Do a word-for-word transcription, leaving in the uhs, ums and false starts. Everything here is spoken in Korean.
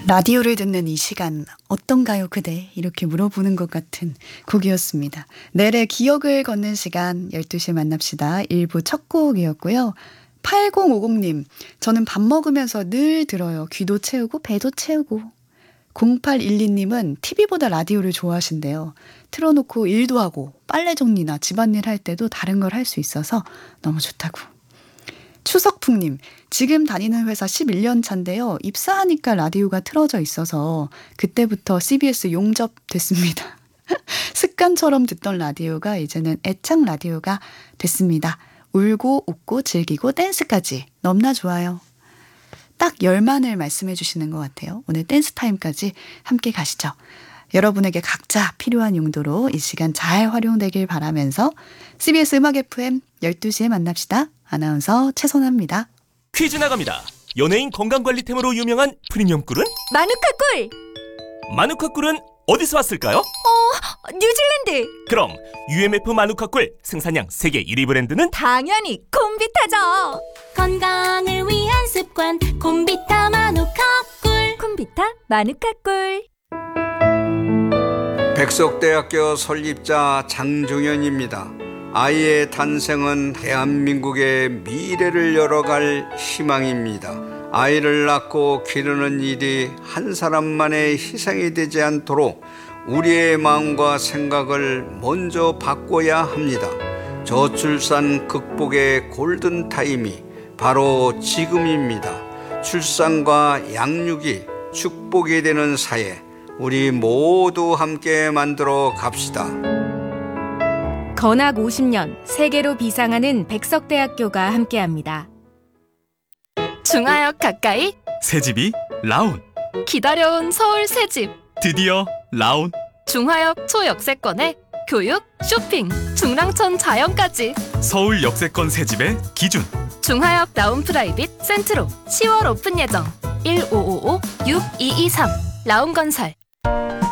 라디오를 듣는 이 시간 어떤가요 그대? 이렇게 물어보는 것 같은 곡이었습니다. 넬의 기억을 걷는 시간 열두 시에 만납시다. 일 부 첫 곡이었고요. 팔공오공님 저는 밥 먹으면서 늘 들어요. 귀도 채우고 배도 채우고. 공팔일이님은 티비보다 라디오를 좋아하신대요. 틀어놓고 일도 하고 빨래 정리나 집안일 할 때도 다른 걸 할 수 있어서 너무 좋다고. 추석풍님 지금 다니는 회사 십일 년 차인데요. 입사하니까 라디오가 틀어져 있어서 그때부터 씨비에스 용접됐습니다. 습관처럼 듣던 라디오가 이제는 애착 라디오가 됐습니다. 울고 웃고 즐기고 댄스까지 너무나 좋아요. 딱 열만을 말씀해 주시는 것 같아요. 오늘 댄스 타임까지 함께 가시죠. 여러분에게 각자 필요한 용도로 이 시간 잘 활용되길 바라면서 씨비에스 음악 에프엠 열두 시에 만납시다. 아나운서 최선아입니다. 퀴즈 나갑니다. 연예인 건강관리템으로 유명한 프리미엄 꿀은? 마누카 꿀! 마누카 꿀은 어디서 왔을까요? 어, 뉴질랜드! 그럼 유엠에프 마누카 꿀 생산량 세계 일 위 브랜드는? 당연히 콤비타죠! 건강을 위한 습관 콤비타 마누카 꿀. 콤비타 마누카 꿀. 백석대학교 설립자 장종현입니다. 아이의 탄생은 대한민국의 미래를 열어갈 희망입니다. 아이를 낳고 기르는 일이 한 사람만의 희생이 되지 않도록 우리의 마음과 생각을 먼저 바꿔야 합니다. 저출산 극복의 골든타임이 바로 지금입니다. 출산과 양육이 축복이 되는 사회, 우리 모두 함께 만들어 갑시다. 건학 오십 년 세계로 비상하는 백석대학교가 함께합니다. 중하역 가까이 새집이 라온. 기다려온 서울 새집. 드디어 라온. 중하역 초역세권에 교육, 쇼핑, 중랑천 자연까지. 서울 역세권 새집의 기준. 중하역 라온 프라이빗 센트로 시월 오픈 예정. 일오오오 육이이삼 라온건설.